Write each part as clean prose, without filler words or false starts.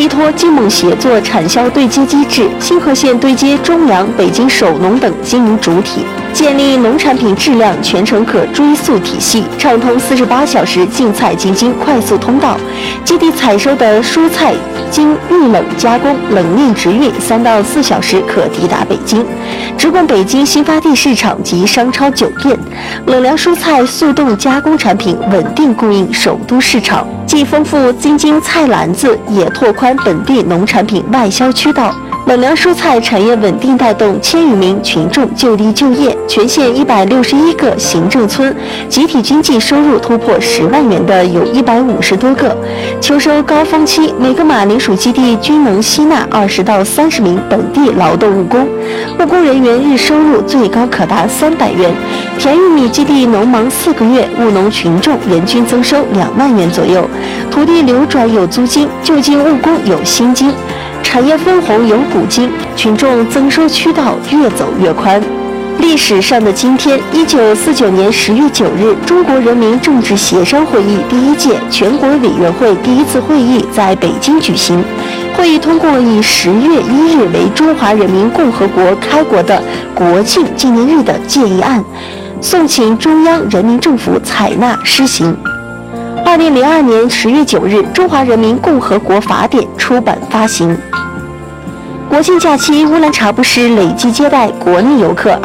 依托京蒙协作产销对接机制，新河县对接中粮、北京首农等经营主体，建立农产品质量全程可追溯体系，畅通48小时进菜进京快速通道。基地采收的蔬菜经预冷加工、冷链直运3到4小时可抵达北京，直供北京新发地市场及商超酒店。冷凉蔬菜速冻加工产品稳定供应首都市场，既丰富京津菜篮子，也拓宽本地农产品外销渠道。冷凉蔬菜产业稳定带动1000余名群众就地就业，全县161个行政村集体经济收入突破10万元的有150多个。秋收高峰期，每个马铃薯基地均能吸纳20到30名本地劳动务工，务工人员日收入最高可达300元。甜玉米基地农忙4个月，务农群众人均增收2万元左右，土地流转有租金，就近务工有薪金。产业分红有股金，群众增收渠道越走越宽。历史上的今天，1949年10月9日，中国人民政治协商会议第1届全国委员会第1次会议在北京举行。会议通过以10月1日为中华人民共和国开国的国庆纪念日的建议案，送请中央人民政府采纳施行。2002年10月9日，《中华人民共和国法典》出版发行。国庆假期，乌兰察布市累计接待国内游客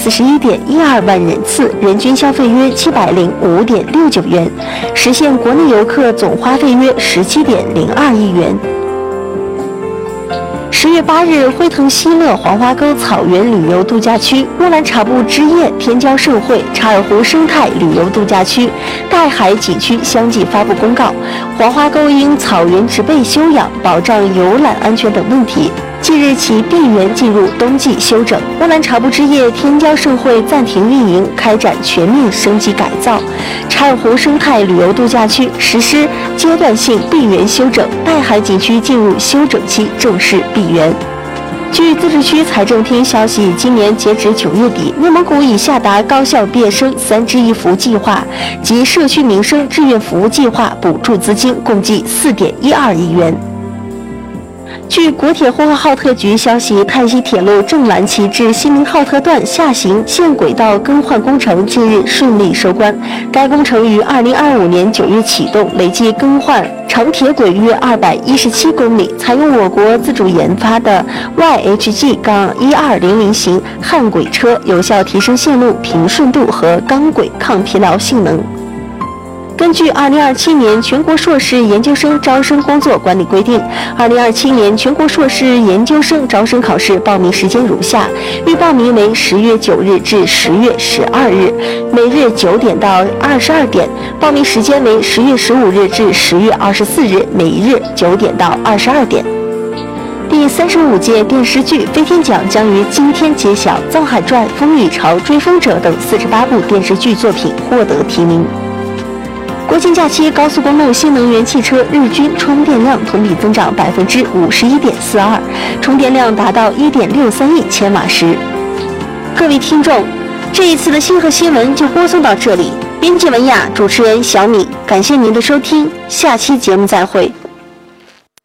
241.12万人次，人均消费约705.69元，实现国内游客总花费约17.02亿元。10月8日，辉腾西乐黄花沟草原旅游度假区、乌兰察布之夜天骄盛会、查尔湖生态旅游度假区、岱海景区相继发布公告，黄花沟因草原植被休养、保障游览安全等问题，即日起闭园进入冬季休整。乌兰察布之夜天骄盛会暂停运营，开展全面升级改造。查尔湖生态旅游度假区实施阶段性闭园休整，岱海景区进入休整期，正式闭园。据自治区财政厅消息，今年截止9月底，内蒙古已下达高校毕业生3支1扶计划及社区民生志愿服务计划补助资金共计4.12亿元。据国铁呼和浩特局消息，泰西铁路正蓝旗至西明浩特段下行线轨道更换工程近日顺利收官。该工程于2025年9月启动，累计更换长铁轨约217公里，采用我国自主研发的 YHG-1200 型焊轨车，有效提升线路平顺度和钢轨抗疲劳性能。根据2027年全国硕士研究生招生工作管理规定，2027年全国硕士研究生招生考试报名时间如下：预报名为10月9日至10月12日，每日9点到22点；报名时间为10月15日至10月24日，每日9点到22点。第35届电视剧飞天奖将于今天揭晓，《藏海传》《风雨潮》《追风者》等48部电视剧作品获得提名。国庆假期，高速公路新能源汽车日均充电量同比增长51.42%，充电量达到1.63亿千瓦时。各位听众，这一次的星河新闻就播送到这里。编辑文雅，主持人小米，感谢您的收听，下期节目再会。